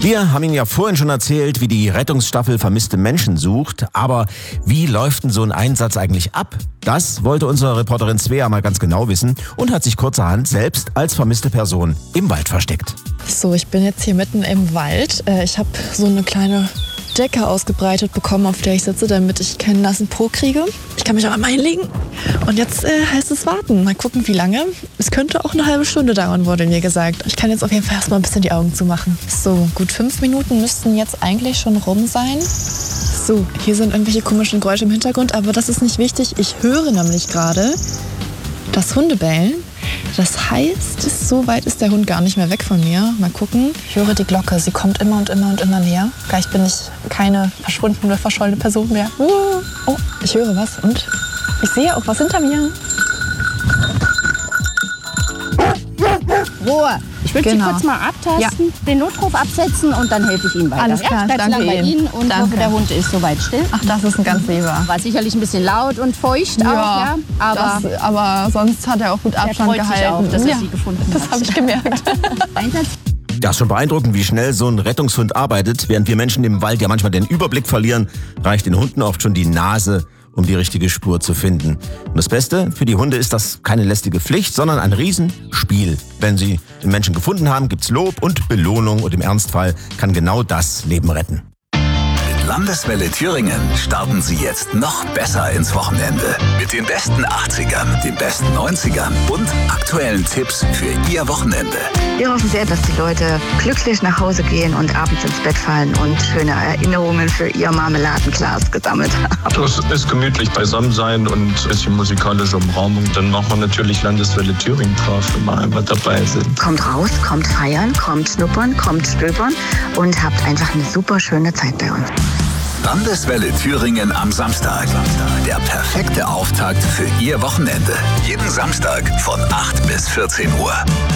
Wir haben Ihnen ja vorhin schon erzählt, wie die Rettungsstaffel vermisste Menschen sucht. Aber wie läuft denn so ein Einsatz eigentlich ab? Das wollte unsere Reporterin Svea mal ganz genau wissen und hat sich kurzerhand selbst als vermisste Person im Wald versteckt. So, ich bin jetzt hier mitten im Wald. Ich habe so eine kleine Decke ausgebreitet bekommen, auf der ich sitze, damit ich keinen nassen Po kriege. Ich kann mich aber mal hinlegen. Und jetzt heißt es warten. Mal gucken, wie lange. Es könnte auch eine halbe Stunde dauern, wurde mir gesagt. Ich kann jetzt auf jeden Fall erstmal ein bisschen die Augen zumachen. So, gut 5 Minuten müssten jetzt eigentlich schon rum sein. So, hier sind irgendwelche komischen Geräusche im Hintergrund, aber das ist nicht wichtig. Ich höre nämlich gerade das Hundebellen. Das heißt, so weit ist der Hund gar nicht mehr weg von mir. Mal gucken. Ich höre die Glocke. Sie kommt immer und immer und immer näher. Gleich bin ich keine verschwundene, verschollene Person mehr. Oh, ich höre was und ich sehe auch was hinter mir. Ruhe. Ich würde Sie kurz mal abtasten, den Notruf absetzen und dann helfe ich Ihnen weiter. Alles klar, ich bleibe danke lang bei Ihnen und danke. hoffe, der Hund ist soweit still. Ach, das ist ein ganz lieber. War sicherlich ein bisschen laut und feucht auch, ja. Aber sonst hat er auch gut Abstand freut sich gehalten. auch, dass er Sie gefunden hat. Das habe ich gemerkt. Einsatz. Ja, ist schon beeindruckend, wie schnell so ein Rettungshund arbeitet. Während wir Menschen im Wald ja manchmal den Überblick verlieren, reicht den Hunden oft schon die Nase, um die richtige Spur zu finden. Und das Beste, für die Hunde ist das keine lästige Pflicht, sondern ein Riesenspiel. Wenn sie den Menschen gefunden haben, gibt's Lob und Belohnung und im Ernstfall kann genau das Leben retten. Mit Landeswelle Thüringen starten Sie jetzt noch besser ins Wochenende. Mit den besten 80ern, den besten 90ern und aktuellen Tipps für Ihr Wochenende. Wir hoffen sehr, dass die Leute glücklich nach Hause gehen und abends ins Bett fallen und schöne Erinnerungen für ihr Marmeladenglas gesammelt haben. Das ist gemütlich beisammen sein und ein bisschen musikalische Umrahmung. Dann machen wir natürlich Landeswelle Thüringen drauf, wenn wir einmal dabei sind. Kommt raus, kommt feiern, kommt schnuppern, kommt stöbern und habt einfach eine super schöne Zeit bei uns. Landeswelle Thüringen am Samstag. Der perfekte Auftakt für Ihr Wochenende. Jeden Samstag von 8 bis 14 Uhr.